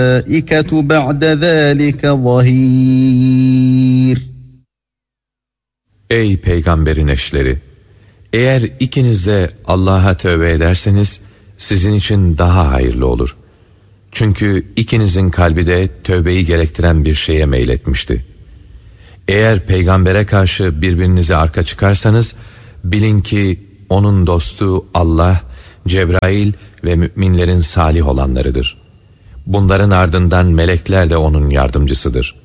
بَعْدَ ذَٰلِكَ ظَهِيرٌ. Ey peygamberin eşleri! Eğer ikiniz de Allah'a tövbe ederseniz sizin için daha hayırlı olur. Çünkü ikinizin kalbi de tövbeyi gerektiren bir şeye meyletmişti. Eğer peygambere karşı birbirinize arka çıkarsanız bilin ki onun dostu Allah, Cebrail ve müminlerin salih olanlarıdır. Bunların ardından melekler de onun yardımcısıdır.